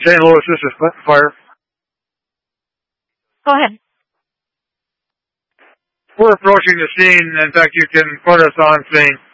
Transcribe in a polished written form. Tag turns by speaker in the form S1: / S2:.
S1: St. Louis, this is Clinton Fire.
S2: Go ahead.
S1: We're approaching the scene. In fact, you can put us on scene.